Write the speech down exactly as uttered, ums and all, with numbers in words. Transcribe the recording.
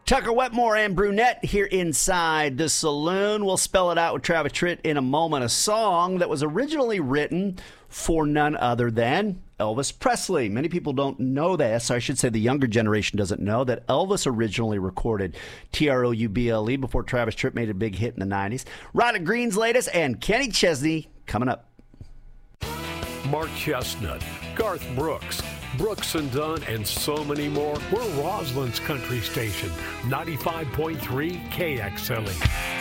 Tucker Wetmore and Brunette here inside the saloon. We'll spell it out with Travis Tritt in a moment. A song that was originally written for none other than Elvis Presley. Many people don't know this. I should say the younger generation doesn't know that Elvis originally recorded T R O U B L E before Travis Tritt made a big hit in the nineties. Riley Green's latest and Kenny Chesney coming up. Mark Chestnut, Garth Brooks, Brooks and Dunn, and so many more. We're Roslyn's country station, ninety-five point three K X L E.